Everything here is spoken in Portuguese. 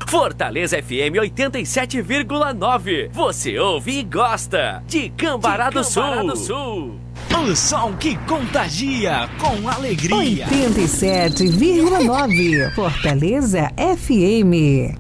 Fortaleza FM 87,9. Você ouve e gosta de Cambará do Sul. O som que contagia com alegria. 87,9. Fortaleza FM.